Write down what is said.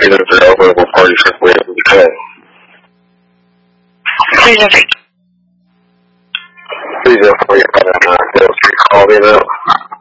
either if they're over, we'll party simply as we can. Please enter. Please enter your call me now.